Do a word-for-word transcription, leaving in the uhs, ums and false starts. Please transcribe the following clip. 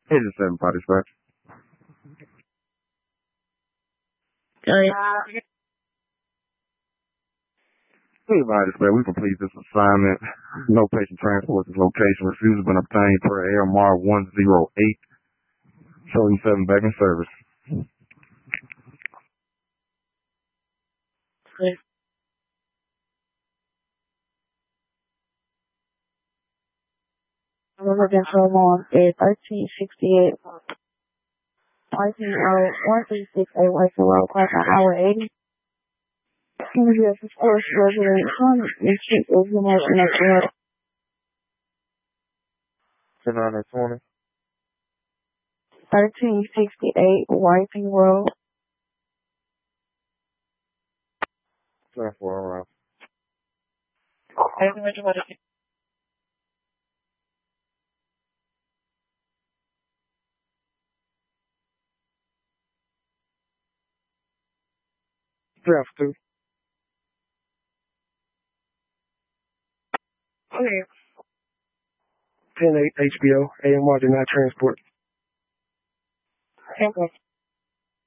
Agent seven five dispatch. Uh, Please advise dispatch, we complete this assignment. No patient transport to this location. Refusal been obtained per A M R one oh eight. Showing seven back in service. I'm looking for one is thirteen sixty-eight. License road one three six eight License road, class on hour eighty. Address is first resident, one street is the national road. ten nine twenty. thirteen sixty-eight Whiting Road. ten four, alright. Draft two. Okay. ten eight H B O, A M R did not transport. Okay.